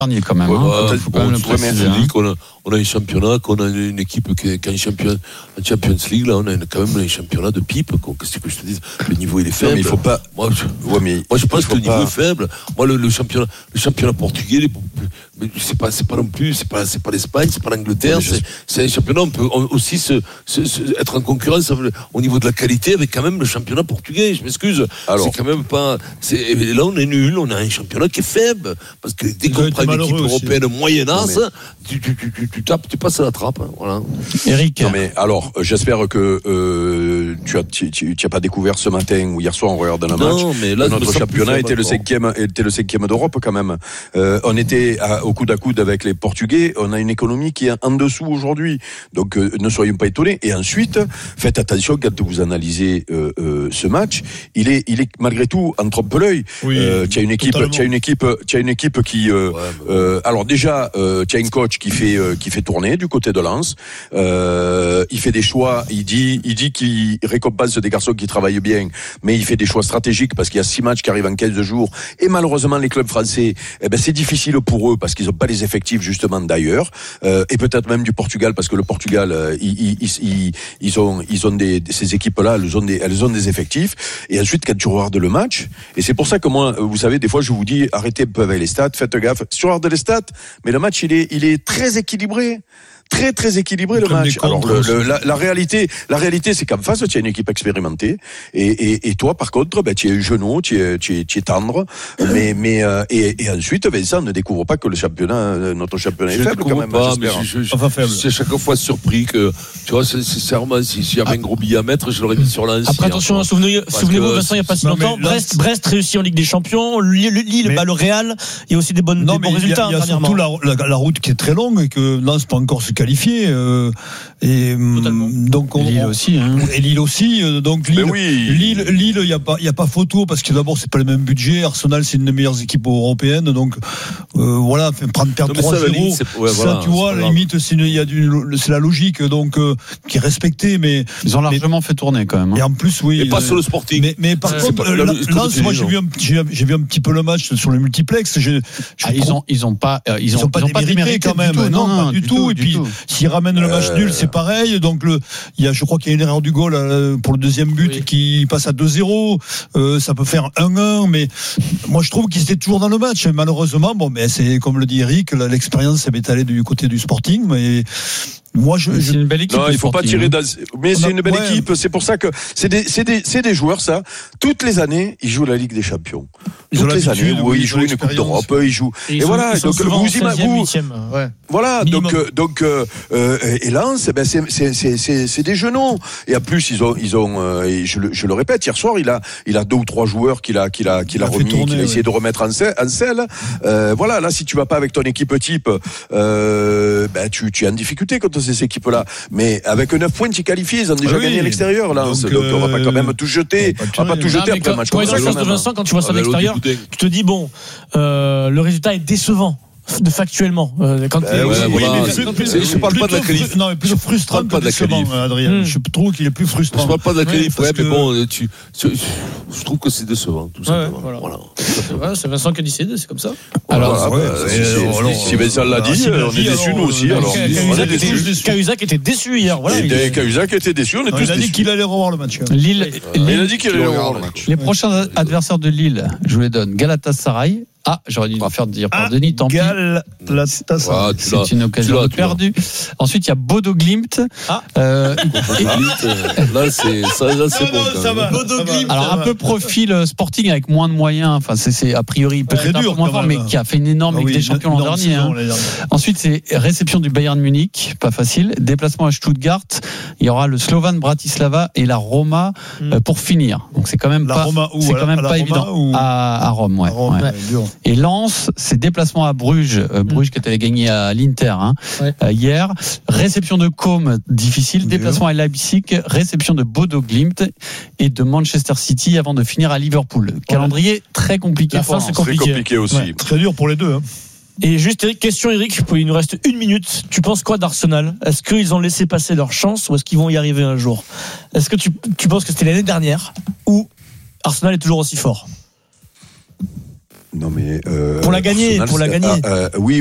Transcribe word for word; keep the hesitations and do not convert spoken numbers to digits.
quand même. Ouais, hein. ouais, faut bon, quand même le tu vois, préciser, on, hein. dit qu'on a, on a un championnat, qu'on a une équipe qui est, qui est en, champion, en Champions League, là, on a une, quand même un championnat de pipe. Quoi. Qu'est-ce que je te dis? Le niveau il est faible. Non, mais il faut pas. Moi, je, ouais, mais moi, je pense que le niveau pas... est faible. Moi, le, le championnat, le championnat portugais, les, mais c'est pas, c'est pas non plus, c'est pas, c'est pas l'Espagne, c'est pas l'Angleterre. Ouais, c'est, c'est un championnat. On peut aussi se, se, se, être en concurrence au niveau de la qualité avec quand même le championnat portugais. Je m'excuse. Alors, c'est quand même pas. C'est, là, on est nul. On a un championnat qui est faible parce que dès qu'on prend une équipe européenne moyennasse, tu, tu, tu, tu, tu tapes, tu passes à la trappe. Hein, voilà. Eric. Non mais alors, j'espère que euh, tu as, tu, tu, tu as pas découvert ce matin ou hier soir en regardant le match. Non, mais là, que notre championnat était le cinquième, était le cinquième d'Europe quand même. Euh, on était à, au coude à coude avec les Portugais. On a une économie qui est en dessous aujourd'hui. Donc euh, ne soyons pas étonnés. Et ensuite, faites attention quand vous analysez euh, euh, ce match. Il est, il est malgré tout en trompe-l'œil. Oui, euh, tu as une équipe, tu as une équipe, tu as une équipe qui. Euh, ouais, euh, alors déjà, euh, tu as un coach qui fait, euh, qui fait tourner du côté de Lens. Euh, il fait des choix. Il dit, il dit qu'il récompense des garçons qui travaillent bien, mais il fait des choix stratégiques parce qu'il y a six matchs qui arrivent en quinze jours. Et malheureusement, les clubs français, eh ben c'est difficile pour eux parce qu'ils n'ont pas les effectifs justement d'ailleurs, euh, et peut-être même du Portugal parce que le Portugal, euh, ils, ils, ils, ils ont, ils ont des ces équipes-là, elles ont des, elles ont des effectifs. Et ensuite, quand tu regardes le match, et c'est pour ça que moi, vous savez, des fois, je vous dis, arrêtez un peu avec les stats, faites gaffe. Si on regarde les stats, mais le match, il est, il est très équilibré. Très très équilibré le match. Alors le, le, la, la réalité, la réalité, c'est qu'en face tu as une équipe expérimentée et, et, et toi par contre, ben tu es genou, tu es, tu es, tu es tendre, mais mais euh, et, et ensuite, Vincent ne découvre pas que le championnat, notre championnat je est faible quand même. Pas, mais je, je, enfin, faible. Je suis à chaque fois surpris que tu vois, c'est, c'est sincèrement, si j'avais ah. un gros billet à mettre, je l'aurais mis sur l'Ancien. Après attention, souvenez, souvenez-vous, Vincent, il n'y a pas si longtemps, Brest, Brest réussit en Ligue des Champions, Lille, bat le Real, il y a aussi des bonnes, non, des bons résultats. Il y a, il y a surtout la, la, la route qui est très longue et que Lens peut encore se qualifier. Euh, Et Totalement. donc on, Lille aussi, hein. Et Lille aussi. Donc Lille, oui. Lille, Lille, il y a pas, il y a pas photo parce que d'abord c'est pas le même budget. Arsenal c'est une des meilleures équipes européennes, donc euh, voilà, prendre perdre trois zéro. Ça, ouais, voilà, tu vois, la limite, c'est une, il y a du, c'est la logique donc euh, qui est respectée, mais ils ont largement mais, fait tourner quand même. Hein. Et en plus, oui. Et pas euh, sur le Sporting. Mais, mais par euh, contre, Lens, moi j'ai vu, un, j'ai, j'ai vu un petit peu le match sur le multiplex. J'ai, ah, ils ont, ils ont pas, euh, ils, ils ont, ont pas, ils ont démérité pas quand même. Du tout, non, non, pas du, du tout. tout. Et puis, s'ils ramènent le match nul, c'est pareil. Donc le, il y a, je crois qu'il y a une erreur du goal euh, pour le deuxième but oui. qui passe à deux zéro. Euh, ça peut faire un un, mais moi je trouve qu'ils étaient toujours dans le match. Et malheureusement, bon, mais c'est comme le dit Eric, l'expérience s'est étalée du côté du Sporting, mais. Moi, je, c'est une belle équipe. Non, il faut pas tirer. Dans... Mais c'est a, une belle ouais. équipe. C'est pour ça que c'est des, c'est des, c'est des joueurs ça. Toutes les années, ils jouent la Ligue des Champions. Ils Toutes les années, où ils jouent une Coupe d'Europe, ils jouent. Et, et voilà. Ils donc vous imaginez. Ouais. Voilà. Minimum. Donc, donc, euh, euh, et Lens, ben c'est, c'est, c'est, c'est, c'est des genoux. Et en plus, ils ont, ils ont. Euh, et je, le, je le répète, hier soir, il a, il a deux ou trois joueurs qu'il a, qu'il a, qu'il a, a remis, tourner, qu'il a essayé ouais. de remettre en selle. En selle. Euh, voilà. Là, si tu vas pas avec ton équipe type, euh, ben tu, tu es en difficulté contre ces équipes-là. Mais avec neuf points, tu es qualifié. Ils ont déjà ah oui. gagné à l'extérieur. Là. Donc, donc euh, on va pas quand même tout jeter. On va pas tout jeter après un match comme ça. Vincent, quand tu vois ça de l'extérieur, tu te dis bon, euh, le résultat est décevant. De factuellement euh, quand euh, ouais, oui, voilà. mais plus, plus, je parle pas de la qualif. Non, mais plus frustrant que décevant, Adrien. Mm. Je trouve qu'il est plus frustrant. Je parle pas de la qualif, ouais, ouais, mais que... bon, tu, tu, je trouve que c'est décevant, tout simplement. Ouais, voilà. Voilà. Ouais, c'est Vincent qui a décidé, c'est comme ça. Alors, voilà, ouais, bah, si, si, alors, si Vincent l'a dit, on est déçus nous aussi. Cahuzac était déçu hier. Cahuzac était déçu, on est tous déçus. Il a dit qu'il allait revoir le match. Lille. Il a dit qu'il allait revoir le match. Les prochains adversaires de Lille, je vous les donne. Galatasaray. Ah, j'aurais dû le faire dire par ah, Denis, tant pis. Ah, c'est une occasion perdue. Ensuite, il y a Bodo Glimt. Ah. Euh, et... Là, c'est, ça, là, c'est non, bon. Non, ça va. Bodo Glimt. Alors, un peu profil Sporting avec moins de moyens. Enfin, c'est, c'est a priori peut-être un peu moins fort, mais qui a fait une énorme Ligue ah, oui, des Champions l'an dernier. Hein. Ensuite, c'est réception du Bayern Munich. Pas facile. Déplacement à Stuttgart. Il y aura le Slovan Bratislava et la Roma mm. pour finir. Donc, c'est quand même la pas, Roma où, c'est quand même à pas évident. Ou... À, à Rome, ouais. À Rome, ouais. ouais. Et Lens, c'est déplacement à Bruges, euh, Bruges mmh. qui avait gagné à l'Inter hein, ouais. euh, hier. Réception de Côme, difficile. Déplacement à Leipzig, réception de Bodo Glimt et de Manchester City avant de finir à Liverpool. Calendrier ouais. très compliqué. La fin, c'est compliqué. Très compliqué aussi. Ouais. Très dur pour les deux. Hein. Et juste Eric, question Eric, il nous reste une minute. Tu penses quoi d'Arsenal ? Est-ce qu'ils ont laissé passer leur chance ou est-ce qu'ils vont y arriver un jour ? Est-ce que tu, tu penses que c'était l'année dernière ou Arsenal est toujours aussi fort ? Non mais euh, pour la gagner, Arsenal, pour la gagner. Euh, euh, oui.